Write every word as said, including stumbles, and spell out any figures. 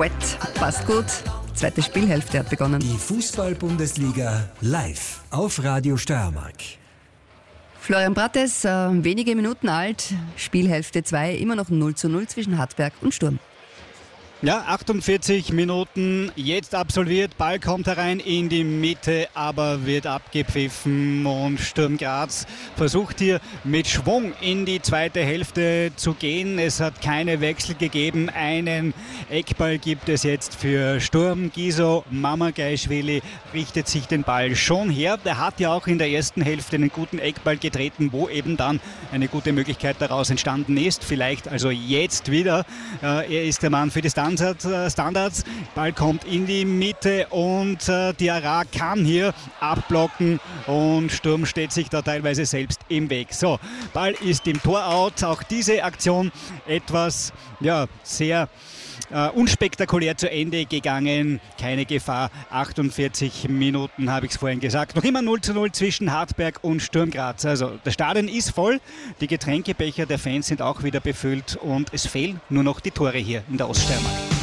Wet, passt gut. Zweite Spielhälfte hat begonnen. Die Fußball-Bundesliga live auf Radio Steiermark. Florian Brattes, äh, wenige Minuten alt, Spielhälfte zwei, immer noch null zu null zwischen Hartberg und Sturm. Ja, achtundvierzig Minuten jetzt absolviert, Ball kommt herein in die Mitte, aber wird abgepfiffen und Sturm Graz versucht hier mit Schwung in die zweite Hälfte zu gehen. Es hat keine Wechsel gegeben, einen Eckball gibt es jetzt für Sturm. Giso Mamagaischwili richtet sich den Ball schon her. Der hat ja auch in der ersten Hälfte einen guten Eckball getreten, wo eben dann eine gute Möglichkeit daraus entstanden ist. Vielleicht also jetzt wieder. Äh, er ist der Mann für die Stand Standards. Ball kommt in die Mitte und äh, Diarra kann hier abblocken und Sturm steht sich da teilweise selbst im Weg. So, Ball ist im Tor out. Auch diese Aktion etwas, ja, sehr Uh, unspektakulär zu Ende gegangen, keine Gefahr, achtundvierzig Minuten habe ich es vorhin gesagt, noch immer null zu null zwischen Hartberg und Sturm Graz. Also das Stadion ist voll, die Getränkebecher der Fans sind auch wieder befüllt und es fehlen nur noch die Tore hier in der Oststeiermark.